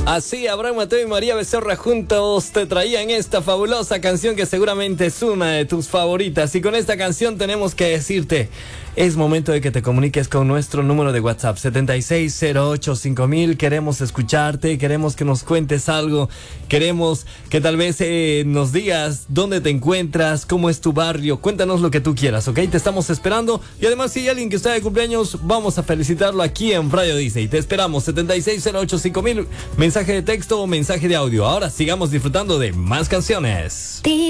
Así, Abraham Mateo y María Becerra juntos te traían esta fabulosa canción que seguramente es una de tus favoritas. Y con esta canción tenemos que decirte, es momento de que te comuniques con nuestro número de WhatsApp 76085000. Queremos escucharte, queremos que nos cuentes algo, queremos que tal vez nos digas dónde te encuentras, cómo es tu barrio, cuéntanos lo que tú quieras, ¿ok? Te estamos esperando y además si hay alguien que está de cumpleaños, vamos a felicitarlo aquí en Radio Disney. Te esperamos 76085000, mensaje de texto o mensaje de audio. Ahora sigamos disfrutando de más canciones.